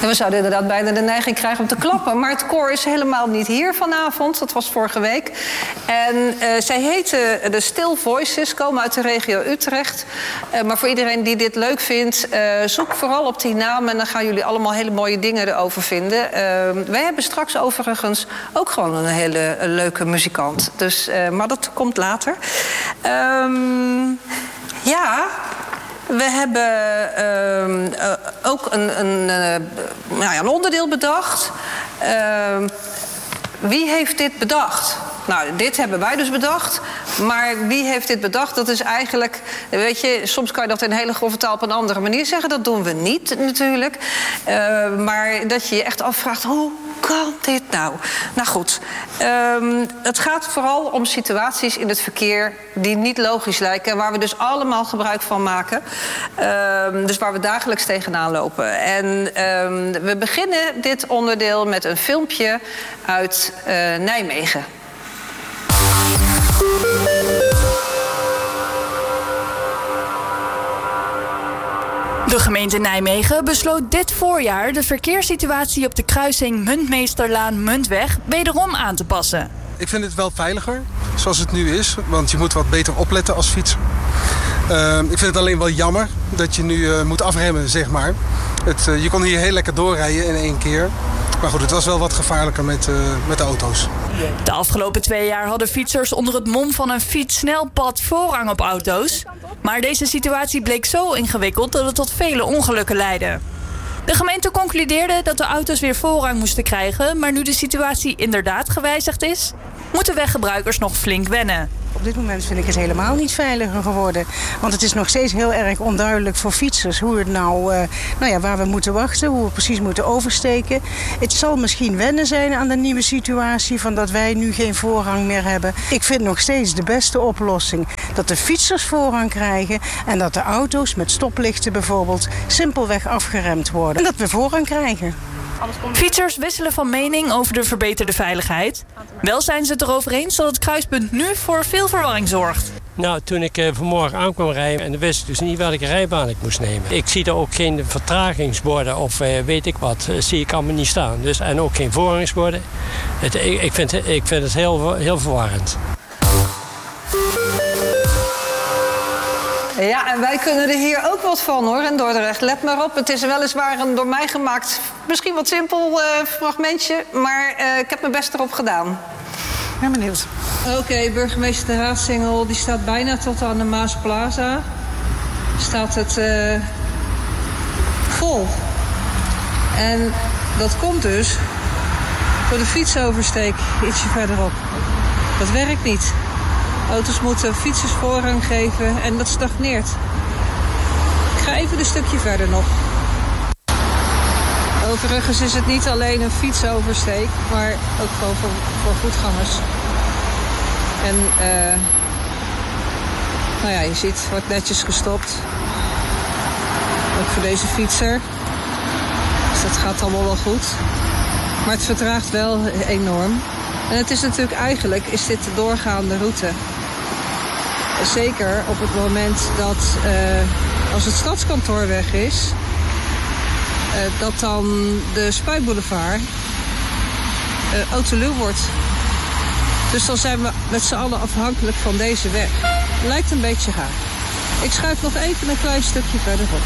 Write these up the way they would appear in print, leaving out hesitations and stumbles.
En we zouden inderdaad bijna de neiging krijgen om te klappen. Maar het koor is helemaal niet hier vanavond. Dat was vorige week. En zij heten de Still Voices, komen uit de regio Utrecht. Maar voor iedereen die dit leuk vindt, zoek vooral op die naam. En dan gaan jullie allemaal hele mooie dingen erover vinden. Wij hebben straks overigens ook gewoon een hele leuke muzikant. Dus, maar dat komt later. Ja... We hebben ook een onderdeel bedacht. Wie heeft dit bedacht? Nou, dit hebben wij dus bedacht. Maar wie heeft dit bedacht? Dat is eigenlijk... Weet je, soms kan je dat in hele grove taal op een andere manier zeggen. Dat doen we niet, natuurlijk. Maar dat je je echt afvraagt... Hoe kan dit nou? Nou goed, het gaat vooral om situaties in het verkeer... die niet logisch lijken en waar we dus allemaal gebruik van maken. Dus waar we dagelijks tegenaan lopen. En we beginnen dit onderdeel met een filmpje uit Nijmegen. De gemeente Nijmegen besloot dit voorjaar de verkeerssituatie op de kruising Muntmeesterlaan-Muntweg wederom aan te passen. Ik vind het wel veiliger, zoals het nu is, want je moet wat beter opletten als fietser. Ik vind het alleen wel jammer dat je nu moet afremmen, zeg maar. Je kon hier heel lekker doorrijden in één keer. Maar goed, het was wel wat gevaarlijker met de auto's. De afgelopen 2 jaar hadden fietsers onder het mom van een fietssnelpad voorrang op auto's. Maar deze situatie bleek zo ingewikkeld dat het tot vele ongelukken leidde. De gemeente concludeerde dat de auto's weer voorrang moesten krijgen, maar nu de situatie inderdaad gewijzigd is, moeten weggebruikers nog flink wennen. Op dit moment vind ik het helemaal niet veiliger geworden. Want het is nog steeds heel erg onduidelijk voor fietsers hoe het waar we moeten wachten, hoe we precies moeten oversteken. Het zal misschien wennen zijn aan de nieuwe situatie van dat wij nu geen voorrang meer hebben. Ik vind nog steeds de beste oplossing dat de fietsers voorrang krijgen en dat de auto's met stoplichten bijvoorbeeld simpelweg afgeremd worden. En dat we voorrang krijgen. Fietsers wisselen van mening over de verbeterde veiligheid. Wel zijn ze het erover eens dat het kruispunt nu voor veel verwarring zorgt. Nou, toen ik vanmorgen aankwam rijden, en dan wist ik dus niet welke rijbaan ik moest nemen. Ik zie er ook geen vertragingsborden of weet ik wat, zie ik allemaal niet staan. Dus, en ook geen voorrangsborden. Ik vind het heel verwarrend. Ja, en wij kunnen er hier ook wat van, hoor, in Dordrecht. Let maar op, het is weliswaar een door mij gemaakt, misschien wat simpel fragmentje, maar ik heb mijn best erop gedaan. Ik ben benieuwd. Oké, burgemeester de Raadsingel, die staat bijna tot aan de Maasplaza. Staat het vol. En dat komt dus door de fietsoversteek ietsje verderop. Dat werkt niet. Auto's moeten fietsers voorrang geven en dat stagneert. Ik ga even een stukje verder nog. Overigens is het niet alleen een fietsoversteek, maar ook gewoon voor voetgangers. En je ziet, wordt netjes gestopt. Ook voor deze fietser. Dus dat gaat allemaal wel goed. Maar het vertraagt wel enorm. En het is natuurlijk is dit de doorgaande route. Zeker op het moment dat als het stadskantoor weg is, dat dan de Spuitboulevard autoluw wordt. Dus dan zijn we met z'n allen afhankelijk van deze weg. Lijkt een beetje raar. Ik schuif nog even een klein stukje verderop.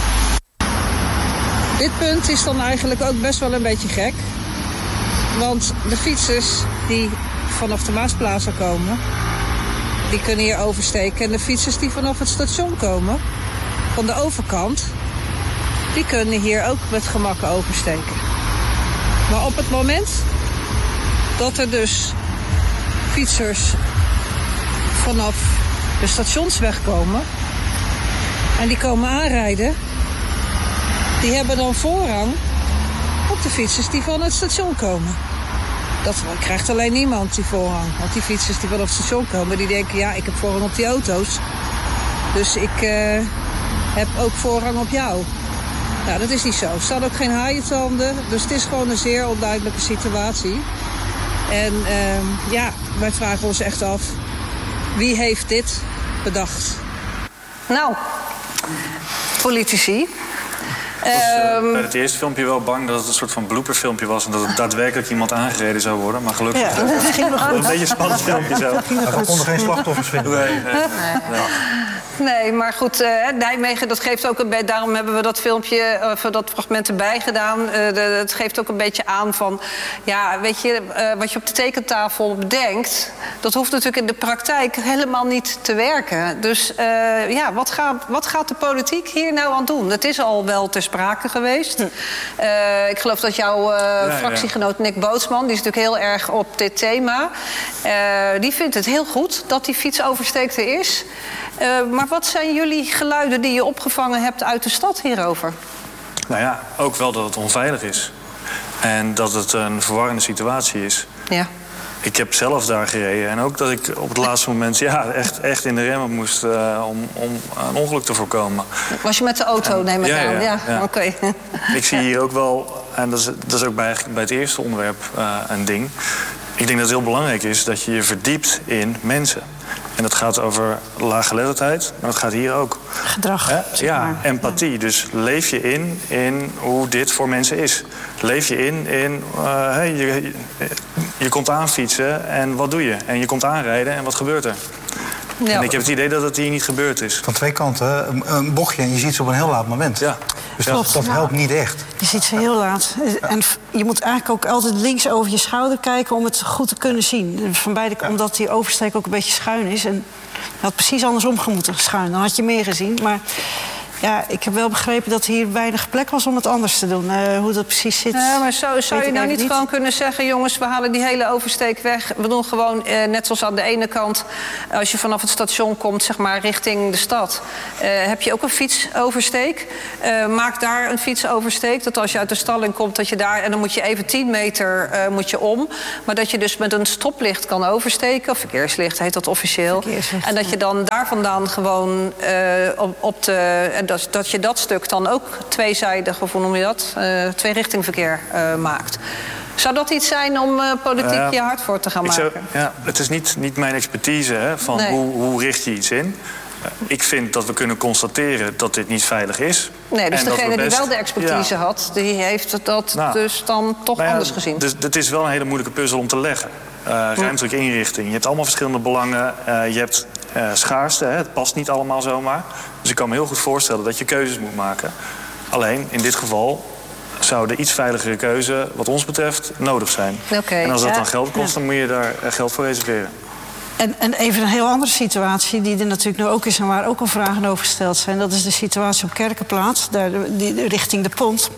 Dit punt is dan eigenlijk ook best wel een beetje gek. Want de fietsers die vanaf de Maasplaza komen, die kunnen hier oversteken. En de fietsers die vanaf het station komen, van de overkant, die kunnen hier ook met gemak oversteken. Maar op het moment dat er dus fietsers vanaf de stationsweg komen en die komen aanrijden, die hebben dan voorrang op de fietsers die van het station komen. Dat krijgt alleen niemand die voorrang. Want die fietsers die van het station komen, die denken, ja, ik heb voorrang op die auto's. Dus ik heb ook voorrang op jou. Nou, dat is niet zo. Er staan ook geen haaientanden. Dus het is gewoon een zeer onduidelijke situatie. En wij vragen ons echt af, wie heeft dit bedacht? Nou, politici. Bij het eerste filmpje wel bang dat het een soort van blooperfilmpje was... en dat het daadwerkelijk iemand aangereden zou worden. Maar gelukkig dat ging nog goed. Een beetje een spannend filmpje zo. We konden geen slachtoffers vinden. Nee, maar goed, Nijmegen, dat geeft ook een beetje... Daarom hebben we dat filmpje, dat fragment erbij gedaan. Het geeft ook een beetje aan van... Ja, weet je, wat je op de tekentafel bedenkt... dat hoeft natuurlijk in de praktijk helemaal niet te werken. Dus wat gaat de politiek hier nou aan doen? Het is al wel ter sprake geweest. Ik geloof dat jouw fractiegenoot Nick Bootsman... die is natuurlijk heel erg op dit thema... die vindt het heel goed dat die fietsoversteek er is... maar wat zijn jullie geluiden die je opgevangen hebt uit de stad hierover? Nou ja, ook wel dat het onveilig is. En dat het een verwarrende situatie is. Ja. Ik heb zelf daar gereden. En ook dat ik op het laatste moment echt in de remmen moest... om een ongeluk te voorkomen. Was je met de auto, neem ik aan? Ja. Oké. Ik zie hier ook wel... en dat is ook bij het eerste onderwerp een ding... Ik denk dat het heel belangrijk is dat je je verdiept in mensen. En dat gaat over laaggeletterdheid, maar dat gaat hier ook. Gedrag. Ja, empathie. Dus leef je in hoe dit voor mensen is. Leef je in je komt aanfietsen en wat doe je? En je komt aanrijden en wat gebeurt er? Ja. En ik heb het idee dat het hier niet gebeurd is. Van twee kanten, een bochtje en je ziet ze op een heel laat moment. Ja. Dus dat helpt niet echt. Je ziet ze heel laat. En je moet eigenlijk ook altijd links over je schouder kijken... om het goed te kunnen zien. Van beide, omdat die oversteek ook een beetje schuin is. En je had precies andersom moeten schuin. Dan had je meer gezien. Maar ja, ik heb wel begrepen dat hier weinig plek was om het anders te doen. Hoe dat precies zit. Maar zou je nou niet gewoon kunnen zeggen... jongens, we halen die hele oversteek weg. We doen gewoon, net zoals aan de ene kant... als je vanaf het station komt, zeg maar, richting de stad... heb je ook een fietsoversteek. Maak daar een fietsoversteek. Dat als je uit de stalling komt, dat je daar... en dan moet je even 10 meter moet je om. Maar dat je dus met een stoplicht kan oversteken. Of verkeerslicht heet dat officieel. En dat je dan daar vandaan gewoon op de... dat je dat stuk dan ook tweezijdig, of hoe noem je dat, tweerichtingverkeer maakt. Zou dat iets zijn om politiek je hard voor te gaan maken? Het is niet mijn expertise, hè, van hoe richt je iets in. Ik vind dat we kunnen constateren dat dit niet veilig is. Nee, dus degene die wel de expertise had, die heeft dat dus dan toch anders gezien. Dus het is wel een hele moeilijke puzzel om te leggen. Ruimtelijke inrichting. Je hebt allemaal verschillende belangen. Je hebt schaarste, hè. Het past niet allemaal zomaar. Dus ik kan me heel goed voorstellen dat je keuzes moet maken. Alleen, in dit geval zou de iets veiligere keuze, wat ons betreft, nodig zijn. En als dat dan geld kost, dan moet je daar geld voor reserveren. En even een heel andere situatie, die er natuurlijk nu ook is... en waar ook al vragen over gesteld zijn. Dat is de situatie op Kerkenplaats, richting de Pont.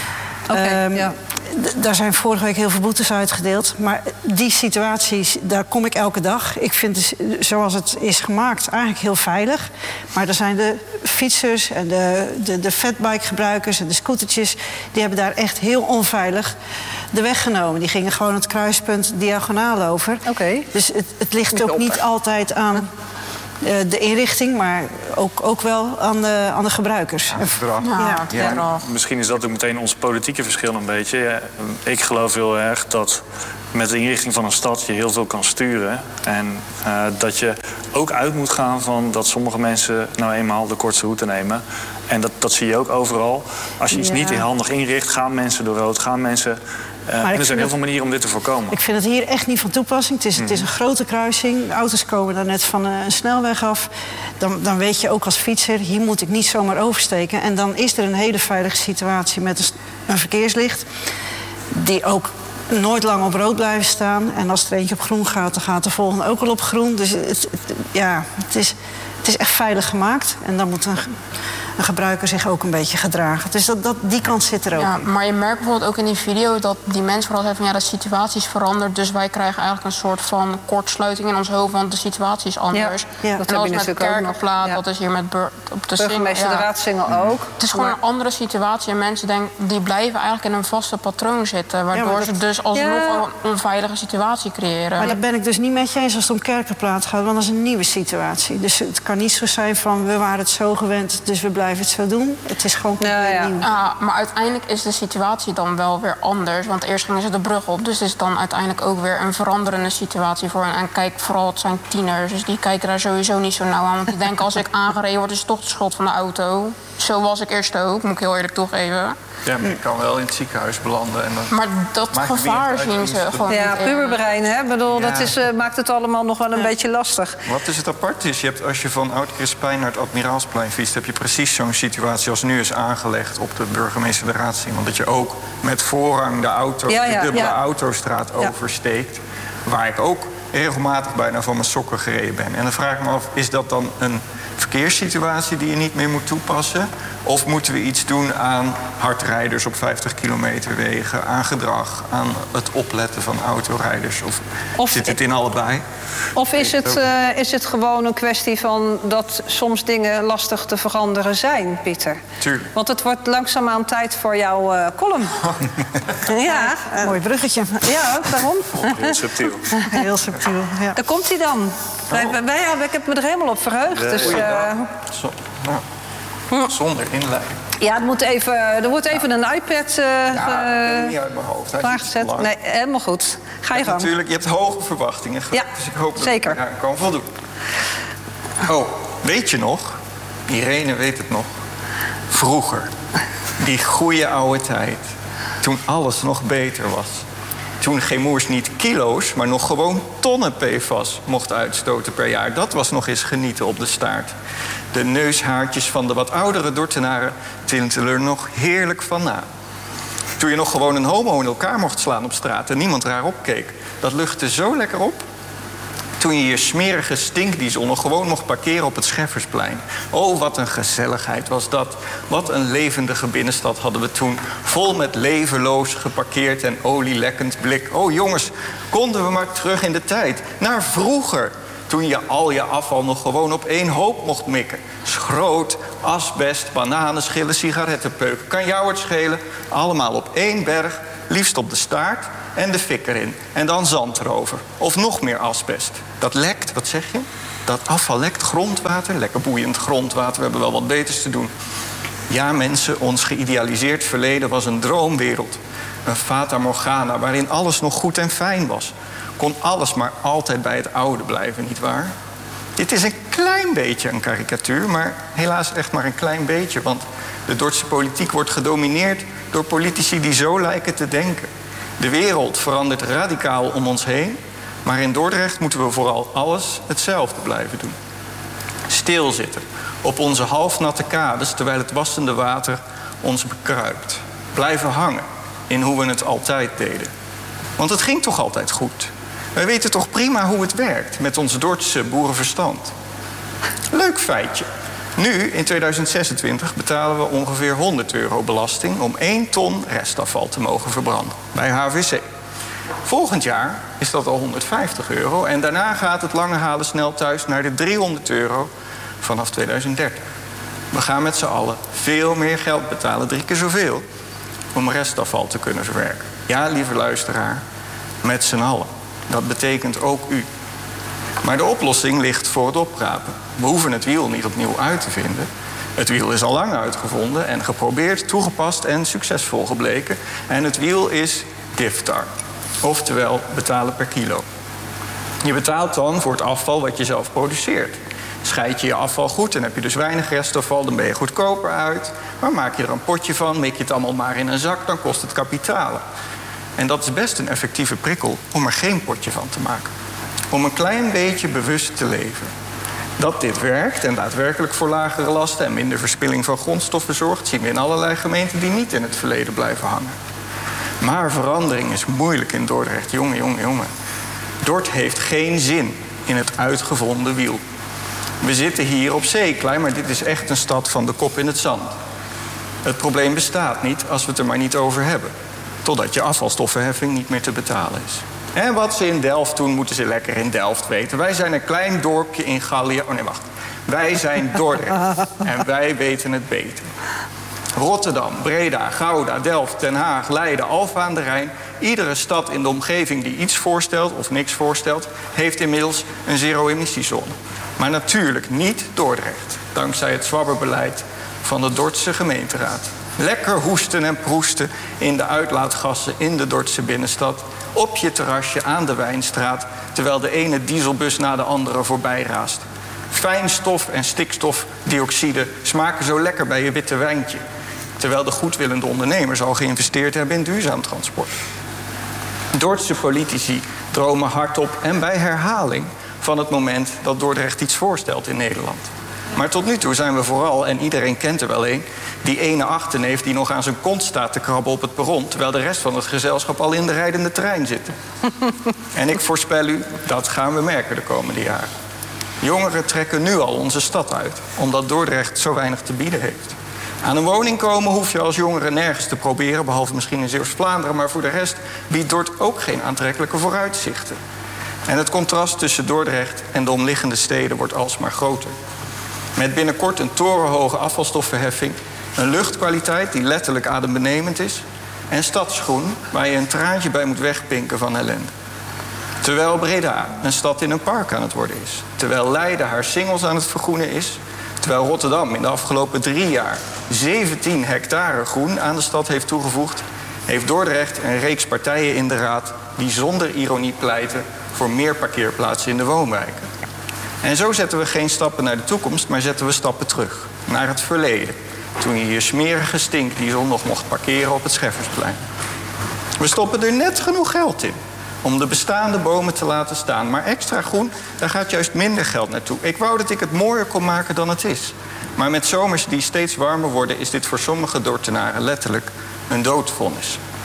Daar zijn vorige week heel veel boetes uitgedeeld. Maar die situaties, daar kom ik elke dag. Ik vind het, zoals het is gemaakt, eigenlijk heel veilig. Maar er zijn de fietsers en de fatbike-gebruikers en de scootertjes... die hebben daar echt heel onveilig de weg genomen. Die gingen gewoon het kruispunt diagonaal over. Dus het ligt ook niet altijd aan... de inrichting, maar ook wel aan de gebruikers. Misschien is dat ook meteen ons politieke verschil een beetje. Ja, ik geloof heel erg dat met de inrichting van een stad je heel veel kan sturen. En dat je ook uit moet gaan van dat sommige mensen nou eenmaal de kortste route nemen. En dat zie je ook overal. Als je iets niet handig inricht, gaan mensen door rood, gaan mensen... en er zijn heel veel manieren om dit te voorkomen. Ik vind het hier echt niet van toepassing. Het is een grote kruising. Auto's komen daar net van een snelweg af. Dan weet je ook als fietser, hier moet ik niet zomaar oversteken. En dan is er een hele veilige situatie met een verkeerslicht... die ook nooit lang op rood blijven staan. En als er eentje op groen gaat, dan gaat de volgende ook al op groen. Dus het is echt veilig gemaakt. En dan moet een gebruiker zich ook een beetje gedragen. Dus die kant zit er ook in. Maar je merkt bijvoorbeeld ook in die video dat die mensen vooral zeggen van de situatie is veranderd. Dus wij krijgen eigenlijk een soort van kortsluiting in ons hoofd, want de situatie is anders. Dat en als met Kerkenplaat, dat is hier met op de burgemeester de Raadsingel ook. Het is gewoon een andere situatie. En mensen denken, die blijven eigenlijk in een vaste patroon zitten. Waardoor ze dus alsnog een onveilige situatie creëren. Maar daar ben ik dus niet met je eens als het om Kerkenplaat gaat. Want dat is een nieuwe situatie. Dus het kan niet zo zijn van, we waren het zo gewend, dus we blijven het zo doen. Het is gewoon nieuw. Maar uiteindelijk is de situatie dan wel weer anders. Want eerst gingen ze de brug op. Dus het is dan uiteindelijk ook weer een veranderende situatie voor hen. En kijk, vooral het zijn tieners. Dus die kijken daar sowieso niet zo nauw aan. Want die denken, als ik aangereden word, is het toch toch de schuld van de auto. Zo was ik eerst ook, moet ik heel eerlijk toegeven. Ja, maar je kan wel in het ziekenhuis belanden. En dan maar dat gevaar zien ze gewoon ja, niet. puberbrein, hè? Bedoel, dat is, maakt het allemaal nog wel een beetje lastig. Wat is het apart is, als je van Oud-Crispijn naar het Admiraalsplein fietst, heb je precies zo'n situatie als nu is aangelegd op de Burgemeester de Raadszien. Want dat je ook met voorrang de auto, de dubbele autostraat oversteekt. Waar ik ook regelmatig bijna van mijn sokken gereden ben. En dan vraag ik me af, is dat dan een verkeerssituatie die je niet meer moet toepassen? Of moeten we iets doen aan hardrijders op 50 kilometer wegen, aan gedrag, aan het opletten van autorijders? Of zit het in allebei? Of is het gewoon een kwestie van dat soms dingen lastig te veranderen zijn, Pieter? Tuurlijk. Want het wordt langzaamaan tijd voor jouw column. Ja, mooi bruggetje. Ja, daarom. Heel subtiel. Heel subtiel, ja. Daar komt hij dan. Ik heb me er helemaal op verheugd. Dus, zonder inleiding. Ja, er wordt even een iPad niet uit mijn hoofd. klaargezet. Nee, helemaal goed. Ga je gang. Natuurlijk, je hebt hoge verwachtingen. Ja, dus ik hoop dat zeker. ik daar kan voldoen. Oh, weet je nog? Irene weet het nog. Vroeger. Die goede oude tijd. Toen alles nog beter was. Toen geen moers niet kilo's, maar nog gewoon tonnen PFAS mocht uitstoten per jaar. Dat was nog eens genieten op de staart. De neushaartjes van de wat oudere Dordtenaren tintelen er nog heerlijk van na. Toen je nog gewoon een homo in elkaar mocht slaan op straat en niemand raar opkeek. Dat luchtte zo lekker op. Toen je je smerige stinkdiesel nog gewoon mocht parkeren op het Scheffersplein. Oh, wat een gezelligheid was dat. Wat een levendige binnenstad hadden we toen. Vol met levenloos geparkeerd en olielekkend blik. Oh jongens, konden we maar terug in de tijd. Naar vroeger. Toen je al je afval nog gewoon op één hoop mocht mikken. Schroot, asbest, bananenschillen, sigarettenpeuken. Kan jou het schelen? Allemaal op één berg, liefst op de staart en de fik erin. En dan zand erover. Of nog meer asbest. Dat lekt, wat zeg je? Dat afval lekt grondwater, lekker boeiend grondwater. We hebben wel wat beters te doen. Ja, mensen, ons geïdealiseerd verleden was een droomwereld. Een fata morgana waarin alles nog goed en fijn was. Kon alles maar altijd bij het oude blijven, nietwaar? Dit is een klein beetje een karikatuur, maar helaas echt maar een klein beetje. Want de Dordtse politiek wordt gedomineerd door politici die zo lijken te denken. De wereld verandert radicaal om ons heen, maar in Dordrecht moeten we vooral alles hetzelfde blijven doen. Stilzitten op onze halfnatte kades terwijl het wassende water ons bekruipt. Blijven hangen in hoe we het altijd deden. Want het ging toch altijd goed? Wij weten toch prima hoe het werkt met ons Dordtse boerenverstand. Leuk feitje. Nu, in 2026, betalen we ongeveer €100 belasting om 1 ton restafval te mogen verbranden bij HVC. Volgend jaar is dat al €150 en daarna gaat het lange halen snel thuis naar de €300 vanaf 2030. We gaan met z'n allen veel meer geld betalen, 3 keer zoveel, om restafval te kunnen verwerken. Ja, lieve luisteraar, met z'n allen. Dat betekent ook u. Maar de oplossing ligt voor het oprapen. We hoeven het wiel niet opnieuw uit te vinden. Het wiel is al lang uitgevonden en geprobeerd, toegepast en succesvol gebleken. En het wiel is DIFTAR. Oftewel betalen per kilo. Je betaalt dan voor het afval wat je zelf produceert. Scheid je je afval goed en heb je dus weinig restafval, dan ben je goedkoper uit. Maar maak je er een potje van, mik je het allemaal maar in een zak, dan kost het kapitalen. En dat is best een effectieve prikkel om er geen potje van te maken. Om een klein beetje bewust te leven. Dat dit werkt en daadwerkelijk voor lagere lasten en minder verspilling van grondstoffen zorgt, zien we in allerlei gemeenten die niet in het verleden blijven hangen. Maar verandering is moeilijk in Dordrecht. Jongen. Dort heeft geen zin in het uitgevonden wiel. We zitten hier op zee, klein, maar dit is echt een stad van de kop in het zand. Het probleem bestaat niet als we het er maar niet over hebben. Totdat je afvalstoffenheffing niet meer te betalen is. En wat ze in Delft doen, moeten ze lekker in Delft weten. Wij zijn een klein dorpje in Gallië. Oh nee, wacht. Wij zijn Dordrecht. En wij weten het beter. Rotterdam, Breda, Gouda, Delft, Den Haag, Leiden, Alphen aan de Rijn. Iedere stad in de omgeving die iets voorstelt of niks voorstelt, heeft inmiddels een zero-emissiezone. Maar natuurlijk niet Dordrecht. Dankzij het zwabberbeleid van de Dordtse gemeenteraad. Lekker hoesten en proesten in de uitlaatgassen in de Dordtse binnenstad. Op je terrasje aan de Wijnstraat, terwijl de ene dieselbus na de andere voorbij raast. Fijnstof en stikstofdioxide smaken zo lekker bij je witte wijntje. Terwijl de goedwillende ondernemers al geïnvesteerd hebben in duurzaam transport. Dordtse politici dromen hardop en bij herhaling van het moment dat Dordrecht iets voorstelt in Nederland. Maar tot nu toe zijn we vooral, en iedereen kent er wel een, die ene achterneef die nog aan zijn kont staat te krabben op het perron, terwijl de rest van het gezelschap al in de rijdende trein zit. En ik voorspel u, dat gaan we merken de komende jaren. Jongeren trekken nu al onze stad uit, omdat Dordrecht zo weinig te bieden heeft. Aan een woning komen hoef je als jongere nergens te proberen, behalve misschien in Zeeuws-Vlaanderen, maar voor de rest biedt Dordrecht ook geen aantrekkelijke vooruitzichten. En het contrast tussen Dordrecht en de omliggende steden wordt alsmaar groter. Met binnenkort een torenhoge afvalstoffenheffing, een luchtkwaliteit die letterlijk adembenemend is en stadsgroen waar je een traantje bij moet wegpinken van ellende. Terwijl Breda een stad in een park aan het worden is. Terwijl Leiden haar singels aan het vergroenen is. Terwijl Rotterdam in de afgelopen 3 jaar 17 hectare groen aan de stad heeft toegevoegd, heeft Dordrecht een reeks partijen in de raad die zonder ironie pleiten voor meer parkeerplaatsen in de woonwijken. En zo zetten we geen stappen naar de toekomst, maar zetten we stappen terug. Naar het verleden. Toen je je smerige stink die zondag mocht parkeren op het Scheffersplein. We stoppen er net genoeg geld in om de bestaande bomen te laten staan. Maar extra groen, daar gaat juist minder geld naartoe. Ik wou dat ik het mooier kon maken dan het is. Maar met zomers die steeds warmer worden, is dit voor sommige Dordtenaren letterlijk een doodvonnis.